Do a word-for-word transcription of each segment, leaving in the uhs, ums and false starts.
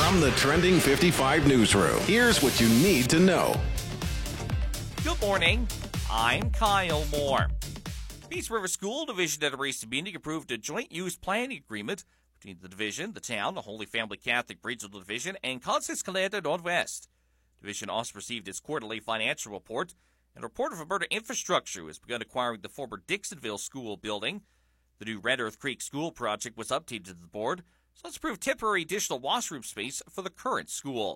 From the Trending fifty-five newsroom, here's what you need to know. Good morning. I'm Kyle Moore. Peace River School Division at a recent meeting approved a joint use planning agreement between the division, the town, the Holy Family Catholic Regional Division, and Conseil Scolaire Northwest. Division also received its quarterly financial report, and a report of Alberta Infrastructure has begun acquiring the former Dixonville School building. The new Red Earth Creek School project was updated to the board, so let's approve temporary additional washroom space for the current school.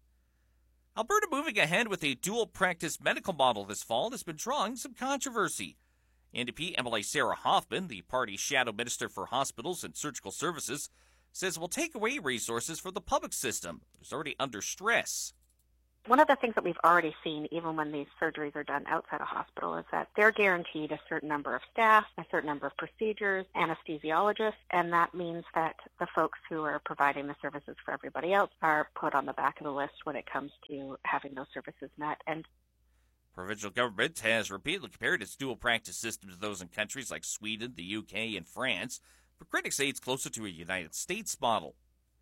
Alberta moving ahead with a dual-practice medical model this fall has been drawing some controversy. N D P M L A Sarah Hoffman, the party's shadow minister for hospitals and surgical services, says it will take away resources from the public system that is already under stress. One of the things that we've already seen, even when these surgeries are done outside a hospital, is that they're guaranteed a certain number of staff, a certain number of procedures, anesthesiologists, and that means that the folks who are providing the services for everybody else are put on the back of the list when it comes to having those services met. And provincial government has repeatedly compared its dual practice system to those in countries like Sweden, the U K, and France, but critics say it's closer to a United States model.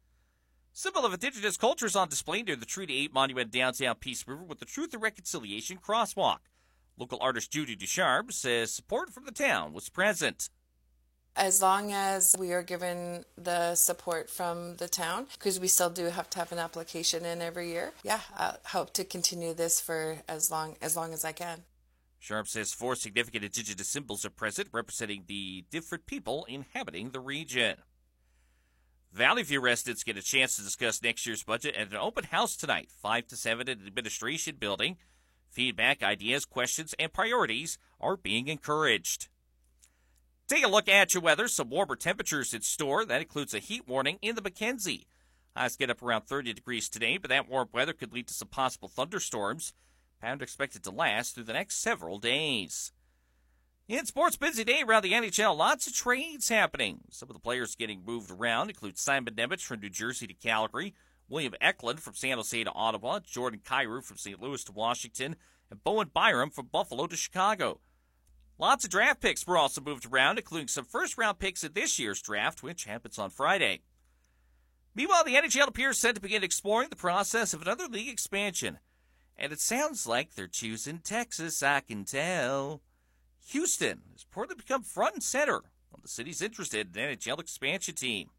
Symbol of Indigenous cultures on display near the Treaty eight Monument downtown Peace River with the Truth and Reconciliation Crosswalk. Local artist Judy Ducharme says support from the town was present. As long as we are given the support from the town, because we still do have to have an application in every year, yeah, I hope to continue this for as long as long as I can. Sharp says four significant Indigenous symbols are present, representing the different people inhabiting the region. Valley View residents get a chance to discuss next year's budget at an open house tonight, five to seven at the Administration Building. Feedback, ideas, questions, and priorities are being encouraged. Take a look at your weather. Some warmer temperatures in store. That includes a heat warning in the Mackenzie. Highs get up around thirty degrees today, but that warm weather could lead to some possible thunderstorms. Pattern expected to last through the next several days. In sports, busy day around the N H L. Lots of trades happening. Some of the players getting moved around include Simon Nemec from New Jersey to Calgary, William Eklund from San Jose to Ottawa, Jordan Kyrou from Saint Louis to Washington, and Bowen Byram from Buffalo to Chicago. Lots of draft picks were also moved around, including some first-round picks in this year's draft, which happens on Friday. Meanwhile, the N H L appears set to begin exploring the process of another league expansion. And it sounds like they're choosing Texas, I can tell. Houston has reportedly become front and center on the city's interested in an N H L expansion team.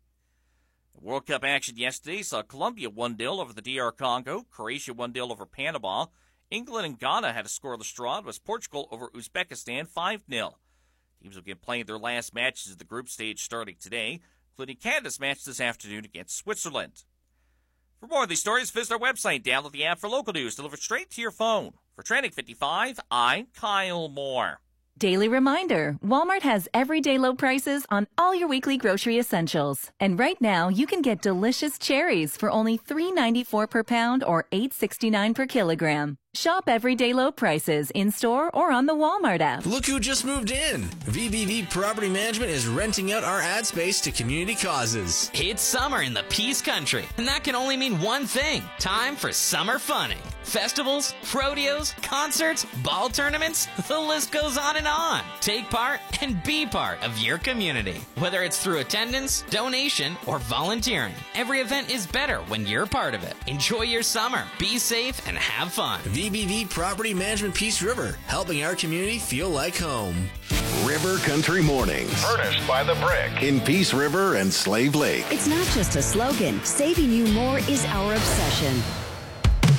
The World Cup action yesterday saw Colombia one nil over the D R Congo, Croatia one nil over Panama, England and Ghana had a scoreless draw, and was Portugal over Uzbekistan five nil. Teams will begin playing their last matches of the group stage starting today, including Canada's match this afternoon against Switzerland. For more of these stories, visit our website, download the app for local news delivered straight to your phone. For Trending fifty-five, I'm Kyle Moore. Daily reminder, Walmart has everyday low prices on all your weekly grocery essentials. And right now, you can get delicious cherries for only three ninety-four per pound or eight sixty-nine per kilogram. Shop everyday low prices in-store or on the Walmart app. Look who just moved in. V B V Property Management is renting out our ad space to community causes. It's summer in the Peace Country, and that can only mean one thing. Time for summer funning. Festivals, rodeos, concerts, ball tournaments, the list goes on and on. Take part and be part of your community. Whether it's through attendance, donation, or volunteering, every event is better when you're part of it. Enjoy your summer, be safe, and have fun. V B V Property Management Peace River, helping our community feel like home. River Country Mornings. Furnished by The Brick in Peace River and Slave Lake. It's not just a slogan. Saving you more is our obsession.